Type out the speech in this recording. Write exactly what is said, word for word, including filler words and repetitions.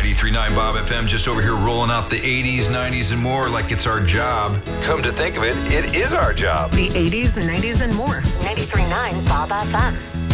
ninety-three point nine Bob F M, just over here rolling out the eighties, nineties, and more like it's our job. Come to think of it, it is our job. The eighties, nineties, and more. ninety-three point nine Bob F M.